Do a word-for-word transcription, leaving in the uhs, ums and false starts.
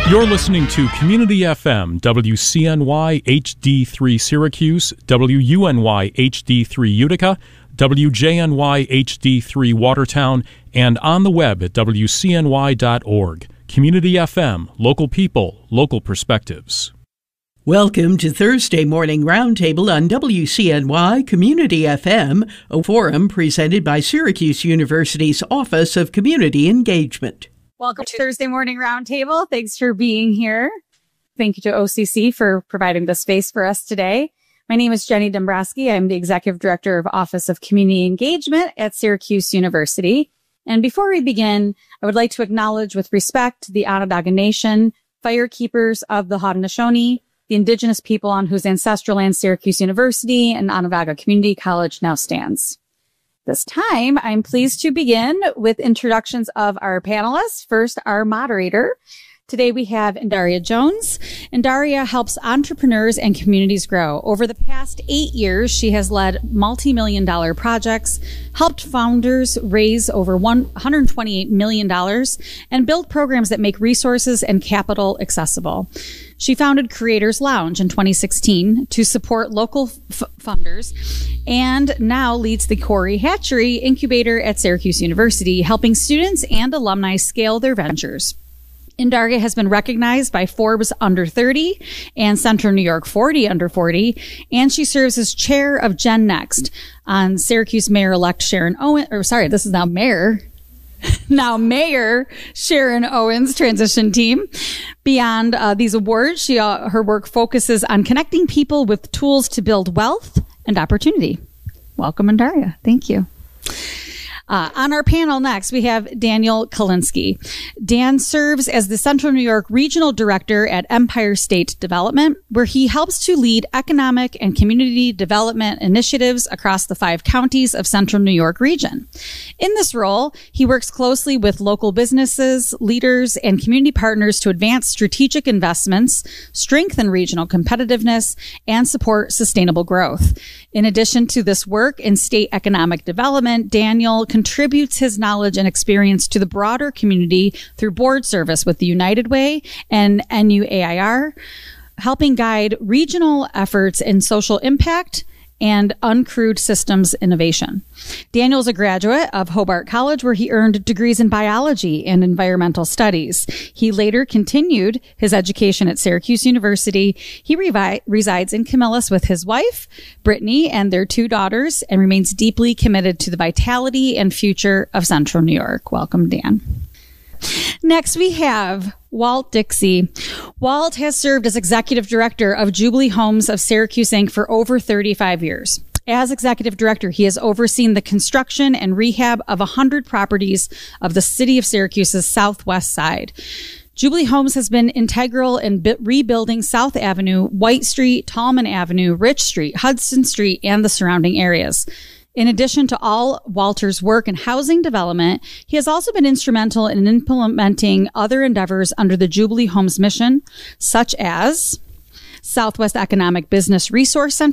You're listening to Community F M, W C N Y H D three Syracuse, W U N Y H D three Utica, W J N Y H D three Watertown, and on the web at W C N Y dot org. Community F M, local people, local perspectives. Welcome to Thursday Morning Roundtable on W C N Y Community F M, a forum presented by Syracuse University's Office of Community Engagement. Welcome to Thursday Morning Roundtable. Thanks for being here. Thank you to O C C for providing the space for us today. My name is Jenny Dombrowski. I'm the Executive Director of Office of Community Engagement at Syracuse University. And before we begin, I would like to acknowledge with respect the Onondaga Nation, firekeepers of the Haudenosaunee, the indigenous people on whose ancestral land Syracuse University and Onondaga Community College now stands. This time, I'm pleased to begin with introductions of our panelists. First, our moderator. Today, we have Indaria Jones. Indaria helps entrepreneurs and communities grow. Over the past eight years, she has led multi-million dollar projects, helped founders raise over one hundred twenty-eight million dollars, and build programs that make resources and capital accessible. She founded Creators Lounge in twenty sixteen to support local f- funders, and now leads the Corey Hatchery Incubator at Syracuse University, helping students and alumni scale their ventures. Indaria has been recognized by Forbes Under thirty and Central New York forty Under forty, and she serves as chair of Gen Next on Syracuse Mayor-elect Sharon Owen, or sorry, this is now Mayor, now Mayor Sharon Owen's transition team. Beyond uh, these awards, she uh, her work focuses on connecting people with tools to build wealth and opportunity. Welcome, Indaria. Thank you. Uh, on our panel next, we have Daniel Kalinsky. Dan serves as the Central New York Regional Director at Empire State Development, where he helps to lead economic and community development initiatives across the five counties of Central New York region. In this role, he works closely with local businesses, leaders, and community partners to advance strategic investments, strengthen regional competitiveness, and support sustainable growth. In addition to this work in state economic development, Daniel contributes his knowledge and experience to the broader community through board service with the United Way and N U A I R, helping guide regional efforts in social impact and uncrewed systems innovation. Daniel's a graduate of Hobart College, where he earned degrees in biology and environmental studies. He later continued his education at Syracuse University. He revi- resides in Camillus with his wife, Brittany, and their two daughters, and remains deeply committed to the vitality and future of Central New York. Welcome, Dan. Next, we have Walt Dixie. Walt has served as executive director of Jubilee Homes of Syracuse, Incorporated for over thirty-five years. As executive director, he has overseen the construction and rehab of one hundred properties of the city of Syracuse's southwest side. Jubilee Homes has been integral in bi- rebuilding South Avenue, White Street, Tallman Avenue, Rich Street, Hudson Street, and the surrounding areas. In addition to all Walter's work in housing development, he has also been instrumental in implementing other endeavors under the Jubilee Homes mission, such as Southwest Economic Business Resource Center,